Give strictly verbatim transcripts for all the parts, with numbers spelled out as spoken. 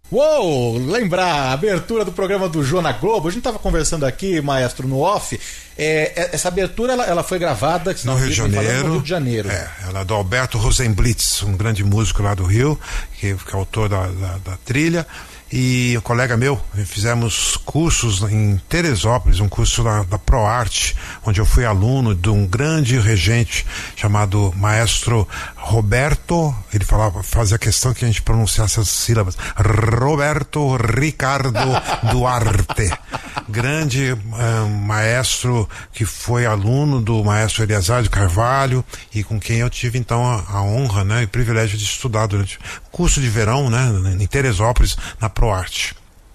Uou, lembrar a abertura do programa do Jô na Globo. A gente estava conversando aqui, maestro, no off. É, essa abertura ela, ela foi gravada no Rio de Janeiro. No Rio de Janeiro. É, ela é do Alberto Rosenblitz, um grande músico lá do Rio, que, que é autor da, da, da trilha. E um colega meu, fizemos cursos em Teresópolis, um curso da, da ProArte, onde eu fui aluno de um grande regente chamado maestro Roberto. Ele falava, fazia questão que a gente pronunciasse as sílabas. Roberto Ricardo Duarte. Grande uh, maestro que foi aluno do maestro Eliazar de Carvalho e com quem eu tive então a, a honra, né, e privilégio de estudar durante o curso de verão, né, em Teresópolis, na ProArte.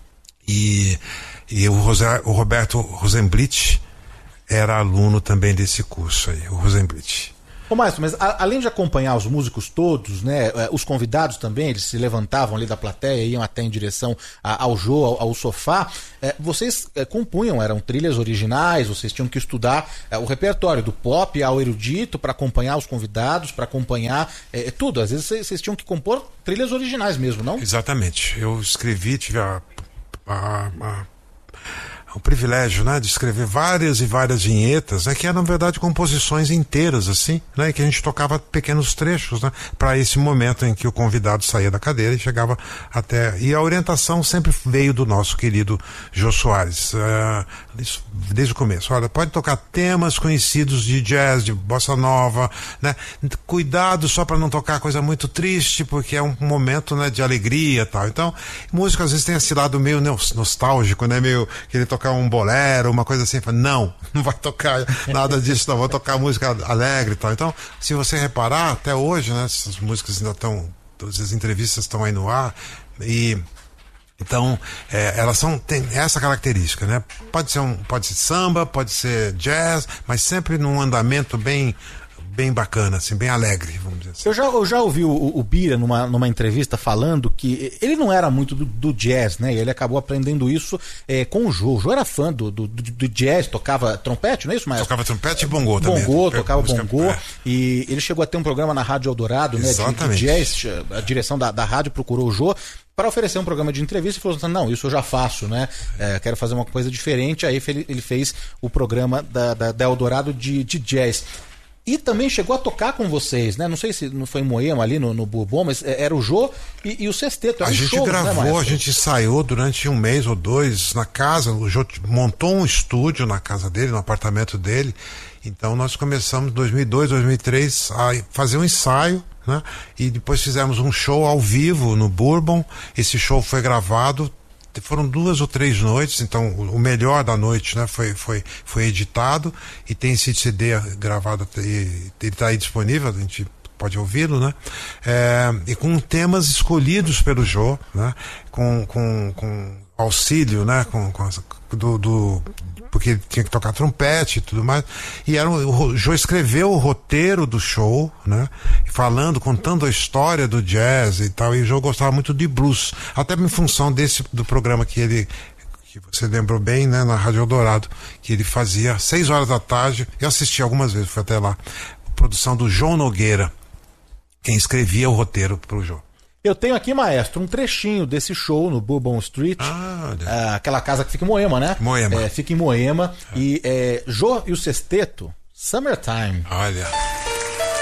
E, e o, Rosé, o Roberto Rosenblitz era aluno também desse curso aí, o Rosenblitz. Ô, maestro, mas a, além de acompanhar os músicos todos, né, os convidados também, eles se levantavam ali da plateia, iam até em direção a, ao Jô, ao, ao sofá, é, vocês é, compunham, eram trilhas originais, vocês tinham que estudar é, o repertório do pop ao erudito para acompanhar os convidados, para acompanhar é, tudo. Às vezes vocês, vocês tinham que compor trilhas originais mesmo, não? Exatamente. Eu escrevi, tive a, a, a o privilégio, né, de escrever várias e várias vinhetas, né, que eram, na verdade, composições inteiras, assim, né, e que a gente tocava pequenos trechos, né, para esse momento em que o convidado saía da cadeira e chegava até... E a orientação sempre veio do nosso querido Jô Soares, uh, desde o começo. Olha, pode tocar temas conhecidos de jazz, de bossa nova, né, cuidado só para não tocar coisa muito triste, porque é um momento, né, de alegria e tal. Então, música às vezes tem esse lado meio nostálgico, né, meio que ele toca um bolero, uma coisa assim, não, não vai tocar nada disso, não, vou tocar música alegre e tal. Então, se você reparar, até hoje, né, essas músicas ainda estão, todas as entrevistas estão aí no ar, e então, é, elas são, tem essa característica, né, pode ser um, pode ser samba, pode ser jazz, mas sempre num andamento bem bem bacana, assim, bem alegre, vamos dizer assim. Eu já, eu já ouvi o, o Bira numa, numa entrevista falando que ele não era muito do, do jazz, né? Ele acabou aprendendo isso é, com o Jô. O Jô era fã do, do, do jazz, tocava trompete, não é isso, maestro? Tocava trompete e bongô também. Bongô, tocava música, bongô. É. E ele chegou a ter um programa na Rádio Eldorado, né? De, de jazz. A direção da, da rádio procurou o Jô para oferecer um programa de entrevista e falou assim, não, isso eu já faço, né? É, quero fazer uma coisa diferente. Aí ele fez o programa da, da, da Eldorado de, de jazz. E também chegou a tocar com vocês, né? Não sei se não foi em Moema ali no, no Bourbon, mas era o Jô e, e o Sesteto. A gente shows, gravou, né, a gente ensaiou durante um mês ou dois na casa. O Jô montou um estúdio na casa dele, no apartamento dele. Então nós começamos em dois mil e dois, dois mil e três a fazer um ensaio, né? E depois fizemos um show ao vivo no Bourbon. Esse show foi gravado. Foram duas ou três noites, então o melhor da noite, né, foi, foi, foi editado e tem esse C D gravado, ele está aí disponível, a gente pode ouvi-lo, né, é, e com temas escolhidos pelo Jô, né, com, com, com auxílio, né, com, com do, do porque ele tinha que tocar trompete e tudo mais, e era, o Jô escreveu o roteiro do show, né, falando, contando a história do jazz e tal, e o Jô gostava muito de blues, até em função desse, do programa que ele, que você lembrou bem, né, na Rádio Eldorado, que ele fazia às seis horas da tarde, eu assisti algumas vezes, fui até lá, produção do João Nogueira, quem escrevia o roteiro pro Jô. Eu tenho aqui, maestro, um trechinho desse show no Bourbon Street, ah, ah, aquela casa que fica em Moema, né? Moema. É, fica em Moema, é. E é, Jô e o Sesteto, Summertime. Olha...